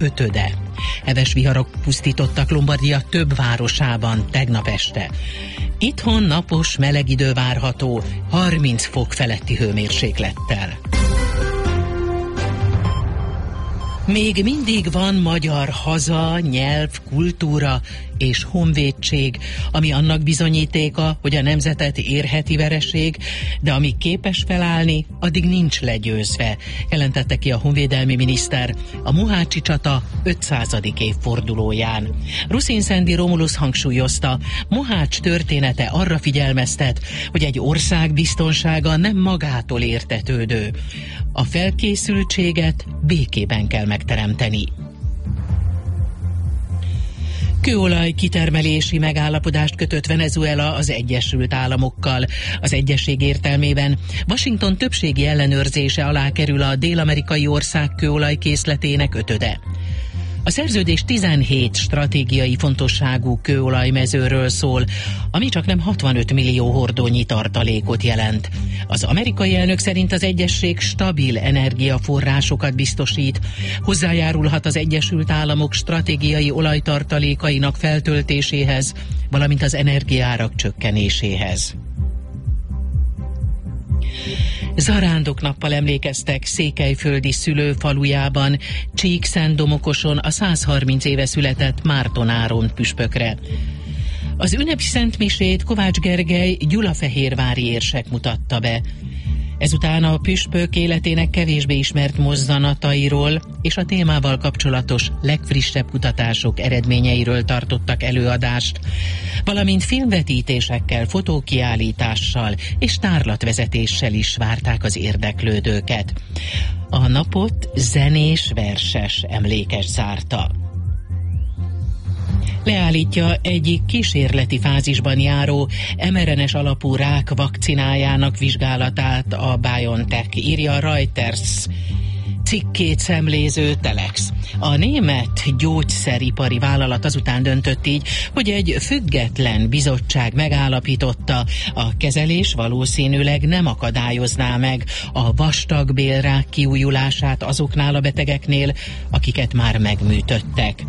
ötöde. Heves viharok pusztítottak Lombardia több városában tegnap este. Itthon napos, meleg idő várható, 30 fok feletti hőmérséklettel. Még mindig van magyar haza, nyelv, kultúra és honvédség, ami annak bizonyítéka, hogy a nemzetet érheti vereség, de amíg képes felállni, addig nincs legyőzve, jelentette ki a honvédelmi miniszter a mohácsi csata 500. évfordulóján. Ruszin Szendi Romulus hangsúlyozta, Mohács története arra figyelmeztet, hogy egy ország biztonsága nem magától értetődő. A felkészültséget békében kell megteremteni. Kőolaj kitermelési megállapodást kötött Venezuela az Egyesült Államokkal. Az egyezség értelmében Washington többségi ellenőrzése alá kerül a dél-amerikai ország kőolajkészletének ötöde. A szerződés 17 stratégiai fontosságú kőolajmezőről szól, ami csaknem 65 millió hordónyi tartalékot jelent. Az amerikai elnök szerint az egyezség stabil energiaforrásokat biztosít, hozzájárulhat az Egyesült Államok stratégiai olajtartalékainak feltöltéséhez, valamint az energiaárak csökkenéséhez. Zarándoknappal emlékeztek székelyföldi szülőfalujában, Csíkszentdomokoson a 130 éve született Márton Áron püspökre. Az ünnepi szentmisét Kovács Gergely gyulafehérvári érsek mutatta be. Ezután a püspök életének kevésbé ismert mozzanatairól és a témával kapcsolatos legfrissebb kutatások eredményeiről tartottak előadást, valamint filmvetítésekkel, fotókiállítással és tárlatvezetéssel is várták az érdeklődőket. A napot zenés, verses emlékes zárta. Leállítja egyik kísérleti fázisban járó mRNA-s alapú rák vakcinájának vizsgálatát a BioNTech, írja a Reuters cikkét szemléző Telex. A német gyógyszeripari vállalat azután döntött így, hogy egy független bizottság megállapította, a kezelés valószínűleg nem akadályozná meg a vastagbélrák kiújulását azoknál a betegeknél, akiket már megműtöttek.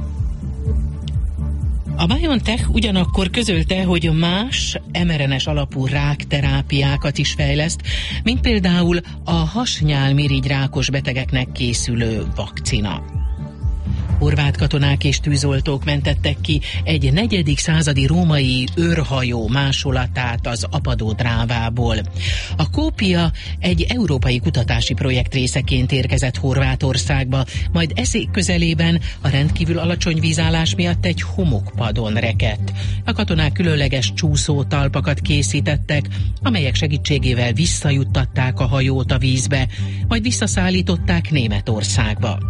A BioNTech ugyanakkor közölte, hogy más mRNA-s alapú rákterápiákat is fejleszt, mint például a hasnyálmirigyrákos betegeknek készülő vakcina. Horvát katonák és tűzoltók mentettek ki egy 4. századi római őrhajó másolatát az Apadó drávából. A kópia egy európai kutatási projekt részeként érkezett Horvátországba, majd eszék közelében a rendkívül alacsony vízállás miatt egy homokpadon rekedt. A katonák különleges csúszótalpakat készítettek, amelyek segítségével visszajuttatták a hajót a vízbe, majd visszaszállították Németországba.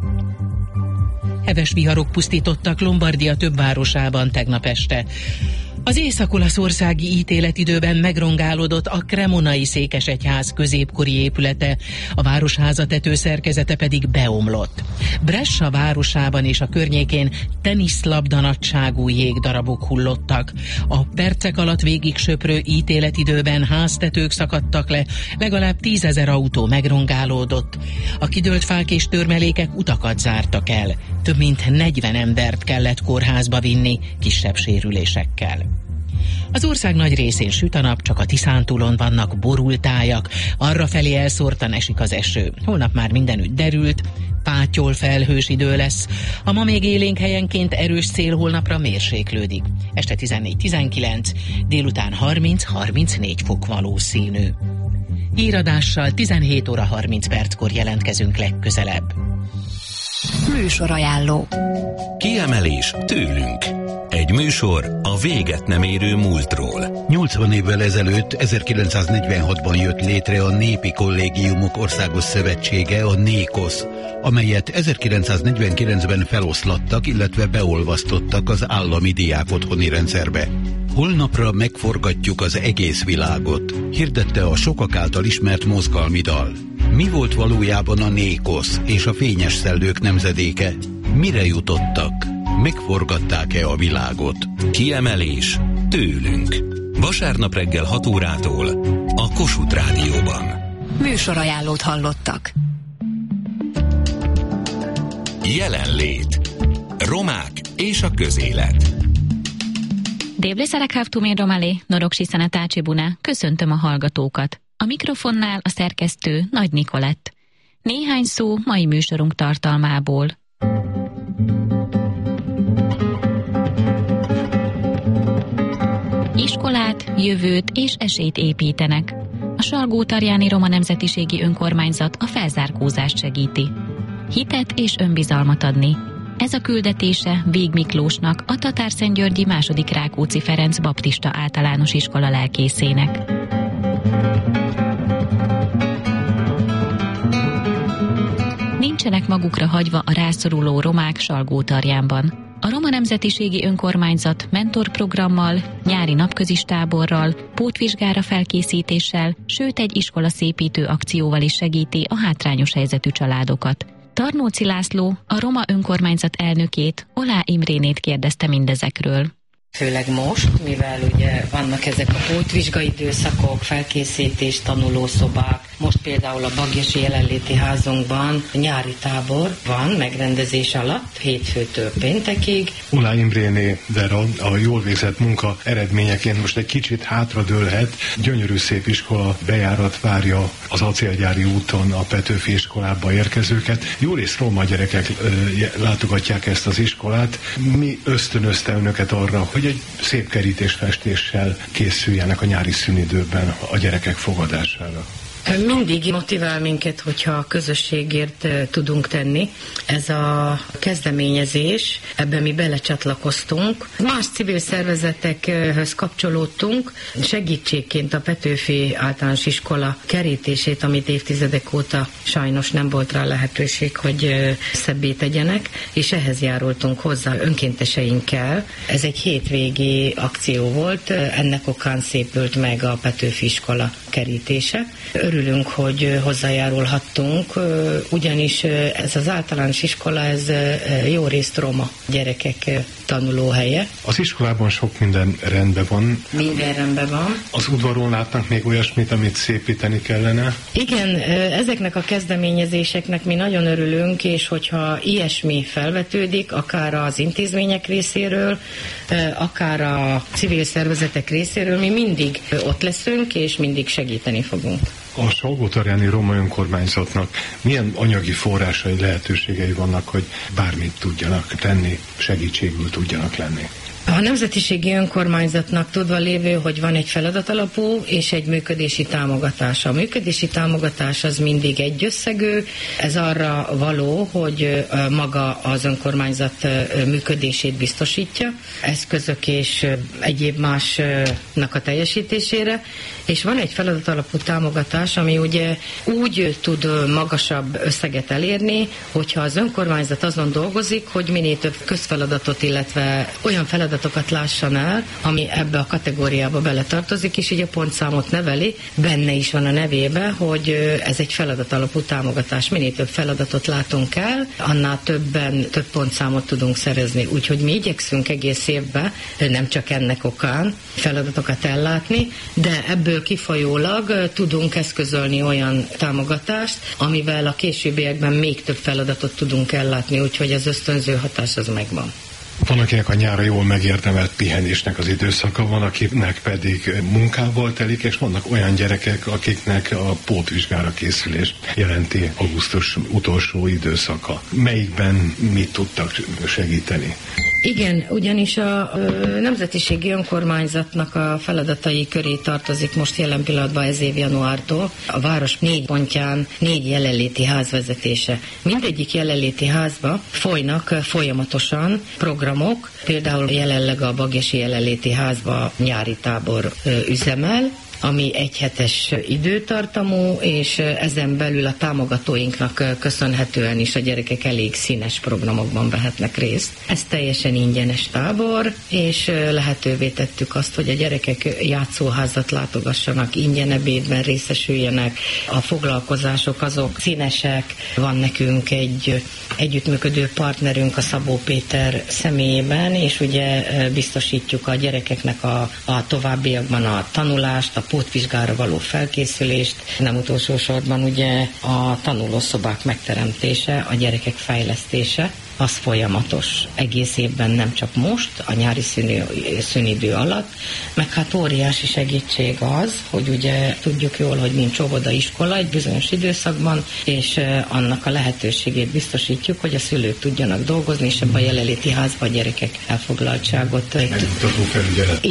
Heves viharok pusztítottak Lombardia több városában tegnap este. Az észak-olaszországi ítéletidőben megrongálódott a Cremonai székesegyház középkori épülete, a városháza tetőszerkezete pedig beomlott. Brescia városában és a környékén teniszlabda nagyságú jégdarabok hullottak. A percek alatt végig söprő ítéletidőben háztetők szakadtak le, legalább 10 000 autó megrongálódott. A kidőlt fák és törmelékek utakat zártak el. Több mint 40 embert kellett kórházba vinni kisebb sérülésekkel. Az ország nagy részén süt a nap, csak a Tiszántúlon vannak borultájak, arrafelé elszórtan esik az eső. Holnap már mindenütt derült, pátyol felhős idő lesz. A ma még élénk helyenként erős szél, holnapra mérséklődik. Este 14-19, délután 30-34 fok valószínű. Híradással 17 óra 30 perckor jelentkezünk legközelebb. Műsorajánló. Kiemelés tőlünk. Egy műsor a véget nem érő múltról. 80 évvel ezelőtt, 1946-ban jött létre a Népi Kollégiumok Országos Szövetsége, a NÉKOSZ, amelyet 1949-ben feloszlattak, illetve beolvasztottak az állami diákotthoni rendszerbe. Holnapra megforgatjuk az egész világot, hirdette a sokak által ismert mozgalmi dal. Mi volt valójában a NÉKOSZ és a Fényes Szellők nemzedéke? Mire jutottak? Megforgatták-e a világot? Kiemelés tőlünk. Vasárnap reggel 6 órától a Kossuth Rádióban. Műsorajánlót hallottak. Jelenlét. Romák és a közélet. Dévlészerek hávtumén romalé, noroksi szenetácsi buná, köszöntöm a hallgatókat. A mikrofonnál a szerkesztő Nagy Nikolett. Néhány szó mai műsorunk tartalmából. Iskolát, jövőt és esélyt építenek. A Salgótarjáni Roma Nemzetiségi Önkormányzat a felzárkózást segíti. Hitet és önbizalmat adni. Ez a küldetése Vég Miklósnak, a Tatárszentgyörgyi II. Rákóczi Ferenc baptista általános iskola lelkészének. Nincsenek magukra hagyva a rászoruló romák Salgótarjánban. A Roma Nemzetiségi Önkormányzat mentorprogrammal, nyári napközis táborral, pótvizsgára felkészítéssel, sőt egy iskola szépítő akcióval is segíti a hátrányos helyzetű családokat. Tarnóci László, a Roma Önkormányzat elnökét, Olá Imrénét kérdezte mindezekről. Főleg most, mivel ugye vannak ezek a pótvizsgai időszakok, felkészítés, tanulószobák. Most például a Bagyesi Jelenléti Házunkban nyári tábor van megrendezés alatt, hétfőtől péntekig. Olá Imréné Vera, a jól végzett munka eredményeként most egy kicsit hátradőlhet. Gyönyörű szép iskola bejárat várja az Acélgyári úton a Petőfi iskolába érkezőket. Jórészt roma gyerekek látogatják ezt az iskolát. Mi ösztönözte önöket arra, hogy egy szép kerítésfestéssel készüljenek a nyári szünidőben a gyerekek fogadására? Mindig motivál minket, hogyha a közösségért tudunk tenni. Ez a kezdeményezés, ebben mi belecsatlakoztunk. Más civil szervezetekhöz kapcsolódtunk. Segítségként a Petőfi általános iskola kerítését, amit évtizedek óta sajnos nem volt rá lehetőség, hogy szebbé tegyenek, és ehhez járultunk hozzá önkénteseinkkel. Ez egy hétvégi akció volt, ennek okán szépült meg a Petőfi iskola kerítése. Örülünk, hogy hozzájárulhattunk, ugyanis ez az általános iskola, ez jó részt roma gyerekek tanulóhelye. Az iskolában sok minden rendben van. Minden rendben van. Az udvaron látnak még olyasmit, amit szépíteni kellene? Igen, ezeknek a kezdeményezéseknek mi nagyon örülünk, és hogyha ilyesmi felvetődik, akár az intézmények részéről, akár a civil szervezetek részéről, mi mindig ott leszünk, és mindig segíteni fogunk. A Salgótarjáni Roma Önkormányzatnak milyen anyagi forrásai, lehetőségei vannak, hogy bármit tudjanak tenni, segítségül tudjanak lenni? A Nemzetiségi Önkormányzatnak tudva lévő, hogy van egy feladatalapú és egy működési támogatása. A működési támogatás az mindig egy összegű, ez arra való, hogy maga az önkormányzat működését biztosítja, eszközök és egyéb másnak a teljesítésére, és van egy feladatalapú támogatás, ami ugye úgy tud magasabb összeget elérni, hogyha az önkormányzat azon dolgozik, hogy minél több közfeladatot, illetve olyan feladatokat lássan el, ami ebbe a kategóriába beletartozik, és így a pontszámot növeli. Benne is van a nevében, hogy ez egy feladatalapú támogatás. Minél több feladatot látunk el, annál több pontszámot tudunk szerezni. Úgyhogy mi igyekszünk egész évben, nem csak ennek okán feladatokat ellátni, de ebből kifolyólag tudunk eszközölni olyan támogatást, amivel a későbbiekben még több feladatot tudunk ellátni, úgyhogy az ösztönző hatás az megvan. Van, akinek a nyára jól megérdemelt pihenésnek az időszaka, van, akinek pedig munkával telik, és vannak olyan gyerekek, akiknek a pótvizsgára készülés jelenti augusztus utolsó időszaka. Melyikben mit tudtak segíteni? Igen, ugyanis a Nemzetiségi Önkormányzatnak a feladatai köré tartozik most jelen pillanatban ez év januártól a város 4 pontján 4 jelenléti ház vezetése. Mindegyik jelenléti házba folynak folyamatosan programok, például jelenleg a Bagyesi Jelenléti Házba nyári tábor üzemel, ami egyhetes időtartamú, és ezen belül a támogatóinknak köszönhetően is a gyerekek elég színes programokban vehetnek részt. Ez teljesen ingyenes tábor, és lehetővé tettük azt, hogy a gyerekek játszóházat látogassanak, ingyen ebédben részesüljenek. A foglalkozások azok színesek. Van nekünk egy együttműködő partnerünk a Szabó Péter személyében, és ugye biztosítjuk a gyerekeknek a továbbiakban a tanulást, a pótvizsgára való felkészülést, nem utolsó sorban ugye a tanulószobák megteremtése, a gyerekek fejlesztése, az folyamatos. Egész évben, nem csak most, a nyári szünidő alatt, meg hát óriási segítség az, hogy ugye tudjuk jól, hogy nincs óvodaiskola egy bizonyos időszakban, és annak a lehetőségét biztosítjuk, hogy a szülők tudjanak dolgozni, és ebben a jelenléti házban a gyerekek elfoglaltságot. Megmutató felügyelet.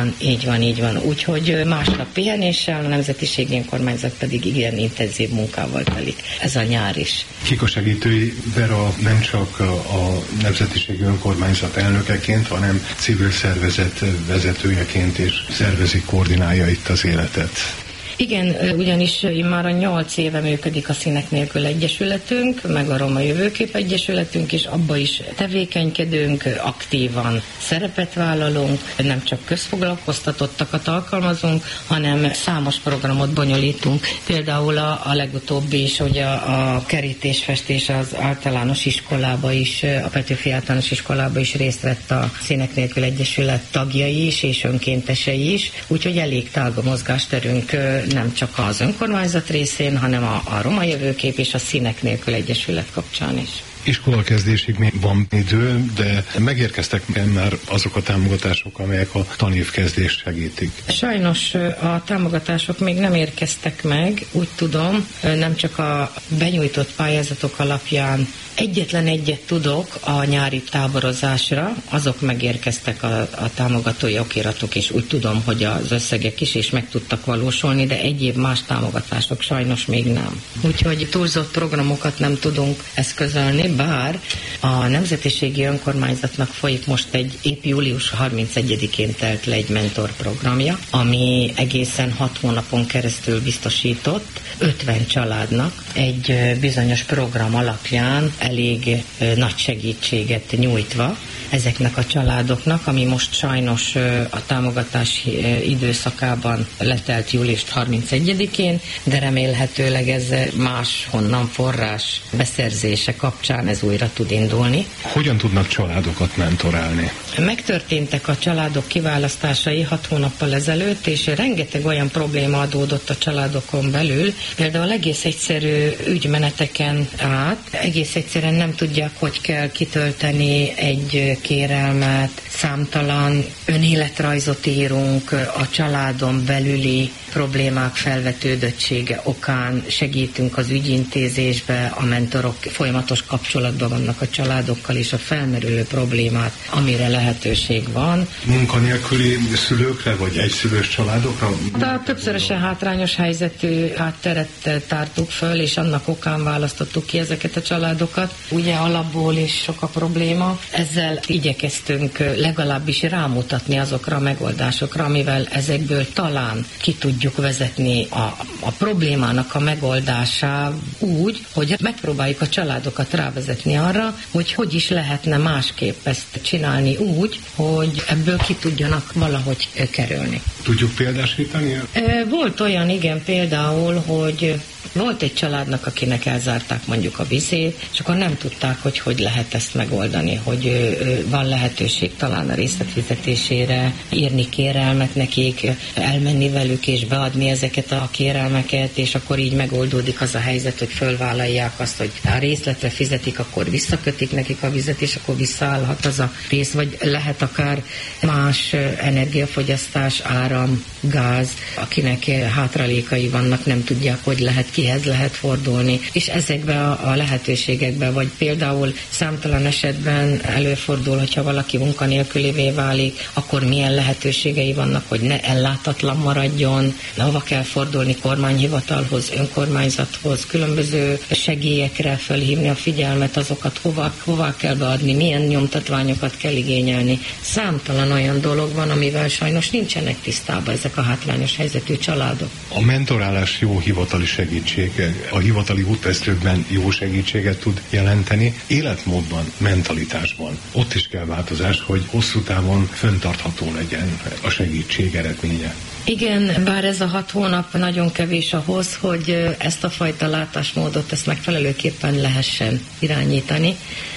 Így van. Úgyhogy másnap pihenéssel, a Nemzetiségi Önkormányzat pedig igen intenzív munkával telik. Ez a nyár is. Kik a segítői? Vera nem csak a Nemzetiségi Önkormányzat elnökeként, hanem civil szervezet vezetőjeként és szervezi, koordinálja itt az életet. Igen, ugyanis már a 8 éve működik a Színek Nélkül Egyesületünk, meg a Roma Jövőkép Egyesületünk, és abba is tevékenykedünk, aktívan szerepet vállalunk, nem csak közfoglalkoztatottakat alkalmazunk, hanem számos programot bonyolítunk. Például a legutóbbi is, hogy a kerítésfestés az általános iskolába is, a Petőfi általános iskolába is részt vett a Színek Nélkül Egyesület tagjai is, és önkéntesei is, úgyhogy elég tág a mozgásterünk, nem csak az önkormányzat részén, hanem a Roma Jövőkép és a Színek Nélkül Egyesület kapcsán is. Iskolakezdésig még van idő, de megérkeztek már azok a támogatások, amelyek a tanévkezdést segítik. Sajnos a támogatások még nem érkeztek meg, úgy tudom, nem csak a benyújtott pályázatok alapján. Egyetlen egyet tudok a nyári táborozásra, azok megérkeztek a támogatói okiratok, és úgy tudom, hogy az összegek is meg tudtak valósulni, de egyéb más támogatások sajnos még nem. Úgyhogy túlzott programokat nem tudunk eszközölni, bár a Nemzetiségi Önkormányzatnak folyik most épp július 31-én telt le egy mentorprogramja, ami egészen 6 hónapon keresztül biztosított 50 családnak egy bizonyos program alapján elég nagy segítséget nyújtva ezeknek a családoknak, ami most sajnos a támogatás időszakában letelt július 31-én, de remélhetőleg ez máshonnan forrás beszerzése kapcsán ez újra tud indulni. Hogyan tudnak családokat mentorálni? Megtörténtek a családok kiválasztásai 6 hónappal ezelőtt, és rengeteg olyan probléma adódott a családokon belül, például egész egyszerű ügymeneteken át, egész egyszerűen nem tudják, hogy kell kitölteni egy kérelmet, számtalan önéletrajzot írunk, a családon belüli problémák felvetődöttsége okán segítünk az ügyintézésbe, a mentorok folyamatos kapcsolatban vannak a családokkal, és a felmerülő problémát, amire lehetőség van. Munkanélküli szülőkre, vagy egyszülős családokra? A többszörösen hátrányos helyzetű hátteret tártuk föl, és annak okán választottuk ki ezeket a családokat. Ugye alapból is sok a probléma. Ezzel igyekeztünk legalábbis rámutatni azokra a megoldásokra, amivel ezekből talán ki tudjuk vezetni a problémának a megoldásá úgy, hogy megpróbáljuk a családokat rávezetni arra, hogy is lehetne másképp ezt csinálni úgy, hogy ebből ki tudjanak valahogy kerülni. Tudjuk példásítani? Volt olyan, igen, például, hogy volt egy családnak, akinek elzárták mondjuk a vizét, és akkor nem tudták, hogy lehet ezt megoldani, hogy van lehetőség talán a részletfizetésére, írni kérelmet nekik, elmenni velük és beadni ezeket a kérelmeket, és akkor így megoldódik az a helyzet, hogy fölvállalják azt, hogy a részletre fizetik, akkor visszakötik nekik a vizet, és akkor visszaállhat az a rész, vagy lehet akár más energiafogyasztás, áram, gáz, akinek hátralékai vannak, nem tudják, hogy lehet, kihez lehet fordulni, és ezekben a lehetőségekben, vagy például számtalan esetben előfordul, hogyha valaki munkanélkülivé válik, akkor milyen lehetőségei vannak, hogy ne ellátatlan maradjon, hova kell fordulni, kormányhivatalhoz, önkormányzathoz, különböző segélyekre felhívni a figyelmet, azokat hova kell beadni, milyen nyomtatványokat kell igényelni. Számtalan olyan dolog van, amivel sajnos nincsenek tisztában ezek a hátrányos helyzetű családok. A mentorálás jó hivatali segítség, a hivatali útvesztőkben jó segítséget tud jelenteni. Életmódban, mentalitásban. Ott is kell változás, hogy hosszú távon fenntartható legyen a segítség eredménye. Igen, bár ez a 6 hónap nagyon kevés ahhoz, hogy ezt a fajta látásmódot ezt megfelelőképpen lehessen irányítani,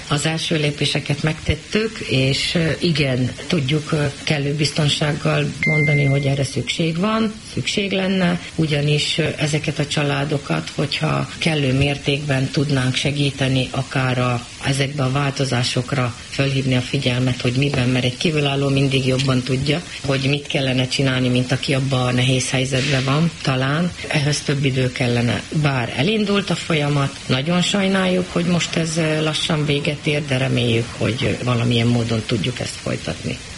Az első lépéseket megtettük, és igen, tudjuk kellő biztonsággal mondani, hogy erre szükség lenne, ugyanis ezeket a családokat, hogyha kellő mértékben tudnánk segíteni, akár ezekbe a változásokra fölhívni a figyelmet, hogy miben, mert egy kívülálló mindig jobban tudja, hogy mit kellene csinálni, mint aki abban a nehéz helyzetben van, talán. Ehhez több idő kellene. Bár elindult a folyamat, nagyon sajnáljuk, hogy most ez lassan véget ér, de reméljük, hogy valamilyen módon tudjuk ezt folytatni.